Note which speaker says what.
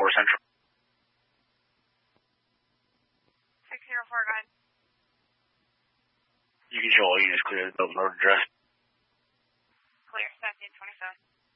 Speaker 1: Central.
Speaker 2: 604, go ahead.
Speaker 1: You can show all units clear the Dublin Road address.